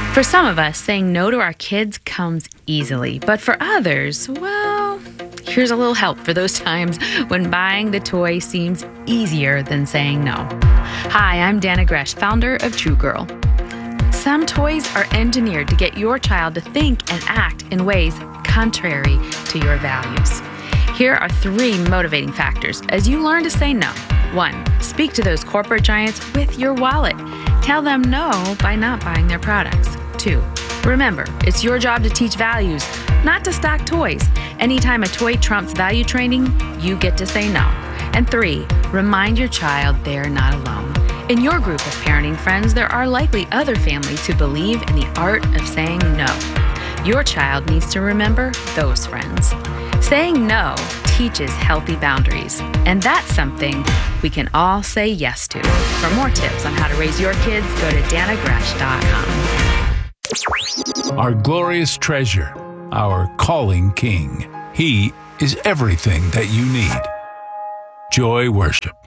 For some of us, saying no to our kids comes easily, but for others, well, here's a little help for those times when buying the toy seems easier than saying no. Hi, I'm Dana Gresh, founder of True Girl. Some toys are engineered to get your child to think and act in ways contrary to your values. Here are 3 motivating factors as you learn to say no. 1. Speak to those corporate giants with your wallet. Tell them no by not buying their products. 2. Remember, it's your job to teach values, not to stock toys. Anytime a toy trumps value training, you get to say no. And 3. Remind your child they're not alone. In your group of parenting friends, there are likely other families who believe in the art of saying no. Your child needs to remember those friends. Saying no teaches healthy boundaries, and that's something we can all say yes to. For more tips on how to raise your kids, go to danagresh.com. Our glorious treasure, our calling King. He is everything that you need. Joy Worship.